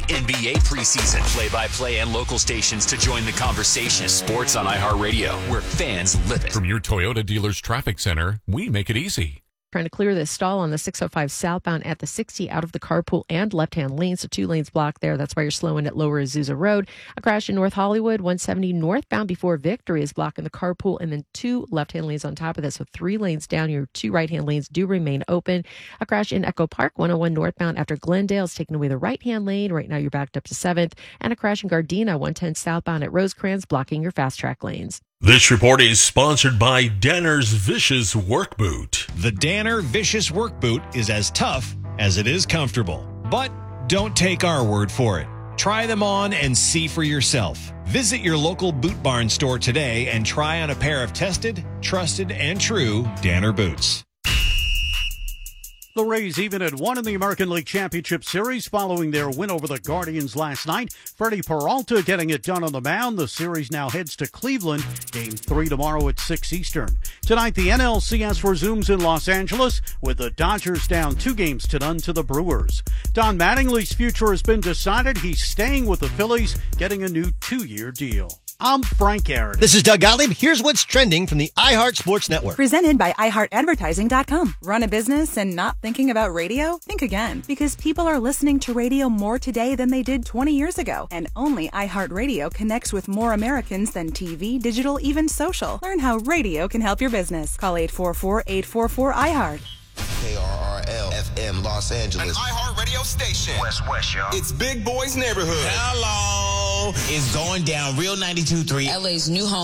NBA preseason, play-by-play, and local stations to join the conversation. Sports on iHeartRadio, where fans live it. From your Toyota dealer's traffic center, we make it easy. Trying to clear this stall on the 605 southbound at the 60 out of the carpool and left-hand lane, so 2 lanes blocked there. That's why you're slowing at Lower Azusa Road. A crash in North Hollywood, 170 northbound before Victory is blocking the carpool, and then 2 left-hand lanes on top of this, so 3 lanes down. Your 2 right-hand lanes do remain open. A crash in Echo Park, 101 northbound after Glendale is taking away the right-hand lane. Right now you're backed up to 7th. And a crash in Gardena, 110 southbound at Rosecrans, blocking your fast-track lanes. This report is sponsored by Danner's Vicious Work Boot. The Danner Vicious Work Boot is as tough as it is comfortable. But don't take our word for it. Try them on and see for yourself. Visit your local Boot Barn store today and try on a pair of tested, trusted, and true Danner boots. The Rays even at 1 in the American League Championship Series following their win over the Guardians last night. Freddie Peralta getting it done on the mound. The series now heads to Cleveland. Game 3 tomorrow at 6 Eastern. Tonight, the NLCS resumes in Los Angeles with the Dodgers down 2-0 to the Brewers. Don Mattingly's future has been decided. He's staying with the Phillies, getting a new 2-year deal. I'm Frank Aaron. This is Doug Gottlieb. Here's what's trending from the iHeart Sports Network. Presented by iHeartAdvertising.com. Run a business and not thinking about radio? Think again. Because people are listening to radio more today than they did 20 years ago. And only iHeartRadio connects with more Americans than TV, digital, even social. Learn how radio can help your business. Call 844-844-iHeart. KRRL FM Los Angeles. An iHeart radio station. West, y'all. It's Big Boy's Neighborhood. Hello. It's going down Real 92.3. LA's new home.